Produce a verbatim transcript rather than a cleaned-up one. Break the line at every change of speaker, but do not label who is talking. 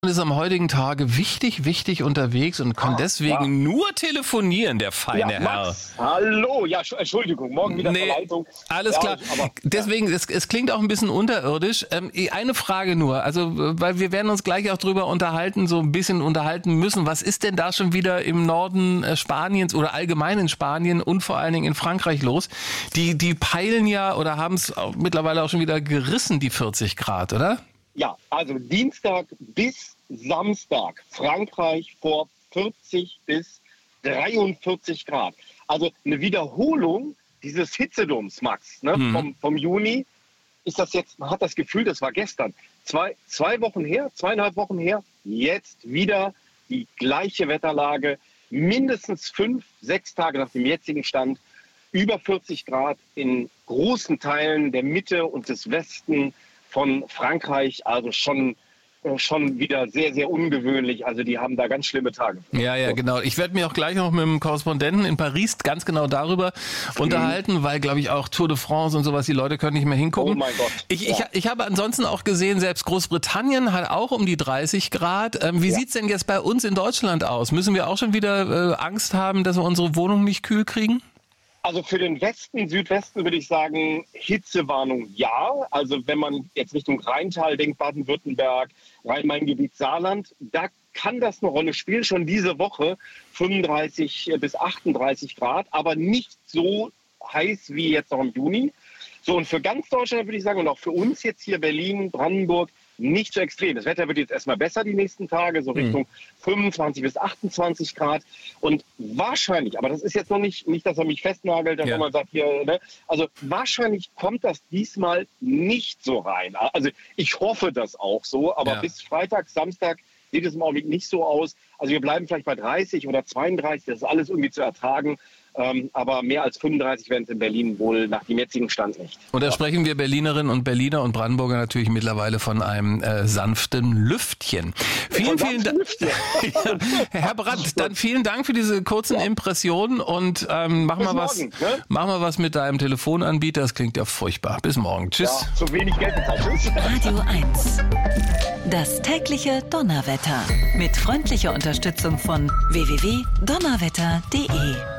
ist am heutigen Tage wichtig, wichtig unterwegs und kann ah, deswegen ja. nur telefonieren, der feine
ja,
Herr.
Max, hallo, ja, Entschuldigung, morgen wieder
nee,
Verleitung.
Alles
ja,
klar. Aber, deswegen, ja. es, es klingt auch ein bisschen unterirdisch. Ähm, eine Frage nur, also weil wir werden uns gleich auch drüber unterhalten, so ein bisschen unterhalten müssen. Was ist denn da schon wieder im Norden äh, Spaniens oder allgemein in Spanien und vor allen Dingen in Frankreich los? Die, die peilen ja oder haben es mittlerweile auch schon wieder gerissen, die vierzig Grad, oder?
Ja, also Dienstag bis Samstag, Frankreich vor vierzig bis dreiundvierzig Grad. Also eine Wiederholung dieses Hitzedoms, Max, ne, mhm. vom, vom Juni. Ist das jetzt, man hat das Gefühl, das war gestern. Zwei, zwei Wochen her, zweieinhalb Wochen her, jetzt wieder die gleiche Wetterlage. Mindestens fünf, sechs Tage nach dem jetzigen Stand. Über vierzig Grad in großen Teilen der Mitte und des Westen von Frankreich, also schon, äh, schon wieder sehr, sehr ungewöhnlich. Also die haben da ganz schlimme Tage.
Ja, ja, genau. Ich werde mich auch gleich noch mit dem Korrespondenten in Paris ganz genau darüber mhm. unterhalten, weil, glaube ich, auch Tour de France und sowas, die Leute können nicht mehr hingucken.
Oh mein Gott.
Ich,
ja.
ich, ich habe ansonsten auch gesehen, selbst Großbritannien hat auch um die dreißig Grad. Ähm, wie ja. sieht's denn jetzt bei uns in Deutschland aus? Müssen wir auch schon wieder äh, Angst haben, dass wir unsere Wohnung nicht kühl kriegen?
Also für den Westen, Südwesten würde ich sagen, Hitzewarnung ja. Also wenn man jetzt Richtung Rheintal denkt, Baden-Württemberg, Rhein-Main-Gebiet, Saarland, da kann das eine Rolle spielen. Schon diese Woche fünfunddreißig bis achtunddreißig Grad, aber nicht so heiß wie jetzt noch im Juni. So, und für ganz Deutschland würde ich sagen, und auch für uns jetzt hier Berlin, Brandenburg, nicht so extrem. Das Wetter wird jetzt erstmal besser die nächsten Tage, so Richtung mhm. fünfundzwanzig bis achtundzwanzig Grad. Und wahrscheinlich, aber das ist jetzt noch nicht, nicht dass er mich festnagelt, dass ja. man sagt, hier, ne? Also wahrscheinlich kommt das diesmal nicht so rein. Also ich hoffe das auch so, aber ja. bis Freitag, Samstag sieht es im Augenblick nicht so aus. Also wir bleiben vielleicht bei dreißig oder zweiunddreißig, das ist alles irgendwie zu ertragen. Ähm, aber mehr als fünfunddreißig werden es in Berlin wohl nach dem jetzigen Stand nicht.
Und da ja. sprechen wir Berlinerinnen und Berliner und Brandenburger natürlich mittlerweile von einem äh, sanften Lüftchen. Vielen, vielen Dank. ja. Herr Brandt, dann vielen Dank für diese kurzen ja. Impressionen und ähm, mach, mal was, morgen, ne? mach mal was mit deinem Telefonanbieter. Das klingt ja furchtbar. Bis morgen. Tschüss.
Ja, zu wenig Geld bezahlt. Tschüss.
Radio eins. Das tägliche Donnerwetter. Mit freundlicher Unterstützung von w w w punkt donnerwetter punkt d e.